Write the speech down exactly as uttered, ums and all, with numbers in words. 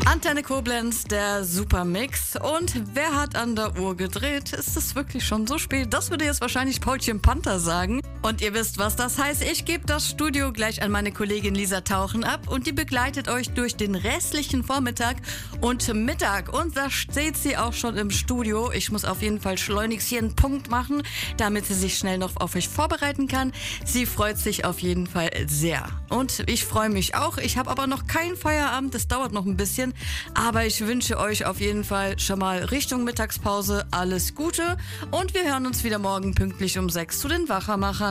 Antenne Koblenz, der Supermix. Und wer hat an der Uhr gedreht? Ist es wirklich schon so spät? Das würde jetzt wahrscheinlich Paulchen Panther sagen. Und ihr wisst, was das heißt. Ich gebe das Studio gleich an meine Kollegin Lisa Tauchen ab und die begleitet euch durch den restlichen Vormittag und Mittag. Und da steht sie auch schon im Studio. Ich muss auf jeden Fall schleunigst hier einen Punkt machen, damit sie sich schnell noch auf euch vorbereiten kann. Sie freut sich auf jeden Fall sehr. Und ich freue mich auch. Ich habe aber noch keinen Feierabend. Das dauert noch ein bisschen. Aber ich wünsche euch auf jeden Fall schon mal Richtung Mittagspause alles Gute. Und wir hören uns wieder morgen pünktlich um sechs zu den Wachermachern.